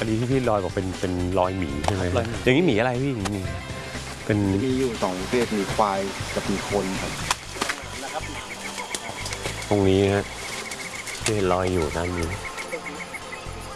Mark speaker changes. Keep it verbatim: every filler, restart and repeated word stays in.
Speaker 1: ดีที่พี่ลอยบอกเป็นเป็นรอยหมีใช่ไหมอย่างนี้หมีอะไรพี่หมีเป็น
Speaker 2: มีอยู่สองประเภทมีควายกับมีคนครับ
Speaker 1: ตรงนี้ฮะที่เห็นรอยอยู่ด้านนี้